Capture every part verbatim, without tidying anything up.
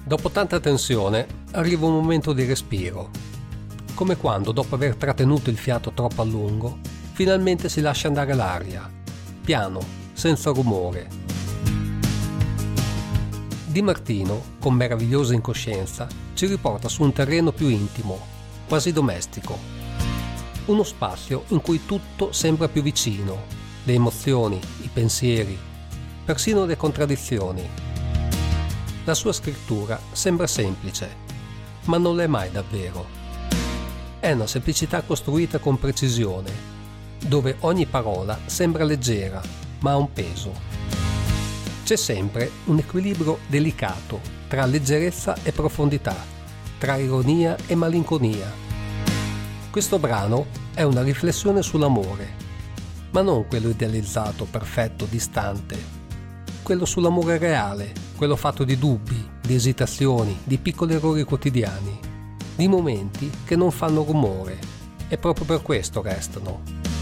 Dopo tanta tensione arriva un momento di respiro, come quando, dopo aver trattenuto il fiato troppo a lungo, finalmente si lascia andare l'aria, piano, senza rumore. Di Martino, con meravigliosa incoscienza, ci riporta su un terreno più intimo, quasi domestico. Uno spazio in cui tutto sembra più vicino, le emozioni, i pensieri, persino le contraddizioni. La sua scrittura sembra semplice, ma non l'è mai davvero. È una semplicità costruita con precisione, dove ogni parola sembra leggera, ma ha un peso. C'è sempre un equilibrio delicato tra leggerezza e profondità, tra ironia e malinconia. Questo brano è una riflessione sull'amore, ma non quello idealizzato, perfetto, distante. Quello sull'amore reale, quello fatto di dubbi, di esitazioni, di piccoli errori quotidiani, di momenti che non fanno rumore e proprio per questo restano.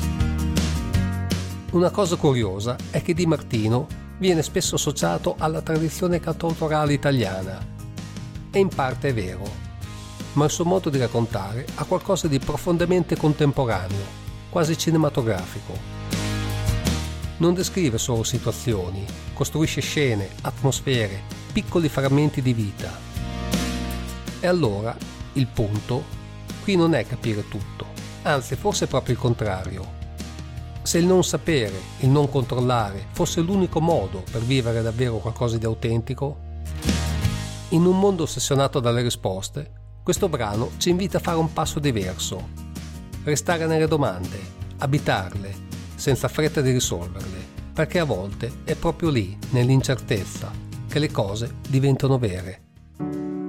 Una cosa curiosa è che Di Martino viene spesso associato alla tradizione cantautorale italiana, e in parte è vero, ma il suo modo di raccontare ha qualcosa di profondamente contemporaneo, quasi cinematografico. Non descrive solo situazioni, costruisce scene, atmosfere, piccoli frammenti di vita. E allora, il punto, qui non è capire tutto, anzi forse è proprio il contrario. Se il non sapere, il non controllare fosse l'unico modo per vivere davvero qualcosa di autentico, in un mondo ossessionato dalle risposte, questo brano ci invita a fare un passo diverso, restare nelle domande, abitarle, senza fretta di risolverle, perché a volte è proprio lì, nell'incertezza, che le cose diventano vere.